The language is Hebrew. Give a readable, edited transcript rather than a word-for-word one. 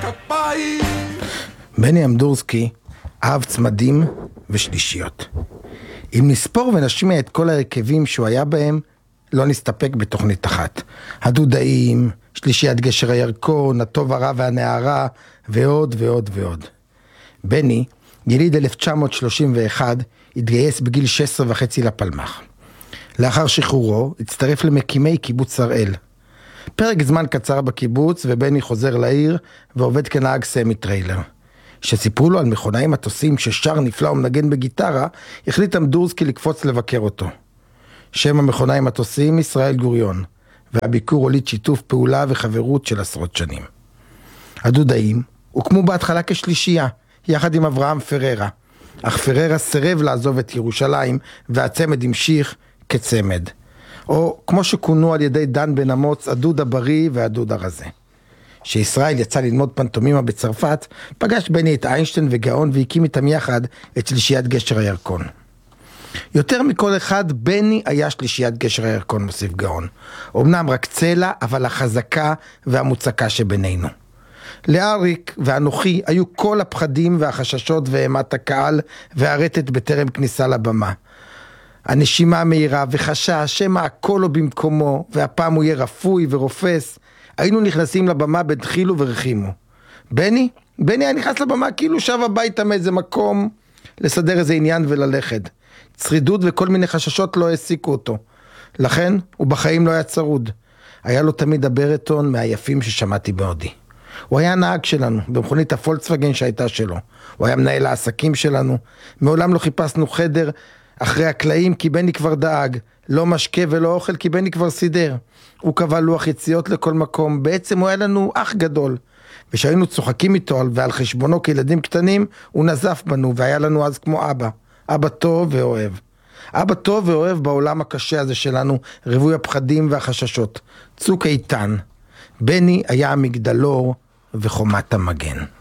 בני אמדורסקי אהב צמדים ושלישיות. אם נספור ונשמיע את כל הרכבים שהוא היה בהם, לא נסתפק בתוכנית אחת. הדודאים, שלישיית גשר הירקון, הטוב הרע והנערה, ועוד ועוד ועוד. בני, יליד 1931, התגייס בגיל 16.5 לפלמ"ח. לאחר שחרורו, הצטרף למקימי קיבוץ הראל. פרק זמן קצר בקיבוץ, ובני חוזר לעיר, ועובד כנהג סמי טריילר. כשסיפרו לו על מכונאי מטוסים ששר נפלא ומנגן בגיטרה, החליט אמדורסקי לקפוץ לבקר אותו. שם המכונאי מטוסים ישראל גוריון, והביקור הוליד שיתוף פעולה וחברות של עשרות שנים. הדודאים הוקמו בהתחלה כשלישייה, יחד עם אברהם פררה, אך פררה סירב לעזוב את ירושלים, והצמד המשיך כצמד. או כמו שכונו על ידי דן בן אמוץ, הדוד הבריא והדוד הרזה. כשישראל יצא ללמוד פנטומימה בצרפת, פגש בני את איינשטיין וגאון והקים איתם יחד את שלישיית גשר הירקון. יותר מכל אחד, בני היה שלישיית גשר הירקון, מוסיף גאון. אמנם רק צלע, אבל החזקה והמוצקה שבינינו. לאריק ואנוכי היו כל הפחדים והחששות ואימת הקהל והרטט בטרם כניסה לבמה. הנשימה מהירה וחשש שמא הכל לא במקומו, והפעם הוא יהיה רפוי ורופס. היינו נכנסים לבמה בדחילו ורחימו. בני היה נכנס לבמה כאילו שב הביתה מאיזה מקום לסדר איזה עניין וללכת. צרידות וכל מיני חששות לא העסיקו אותו. לכן הוא בחיים לא היה צרוד. היה לו תמיד הברטון מהיפים ששמעתי בעודי. הוא היה נהג שלנו במכונית הפולקסווגן שהייתה שלו. הוא היה מנהל העסקים שלנו. מעולם לא חיפשנו חדר אחרי הקלעים כי בני כבר דאג. לא משקה ולא אוכל כי בני כבר סידר. הוא קבע לוח יציאות לכל מקום. בעצם הוא היה לנו אח גדול. ושהיינו צוחקים איתו ועל חשבונו כילדים קטנים, הוא נזף בנו והיה לנו אז כמו אבא. אבא טוב ואוהב. אבא טוב ואוהב בעולם הקשה הזה שלנו, ריבוי הפחדים והחששות. צוק איתן. בני היה המגדלור וחומת המגן.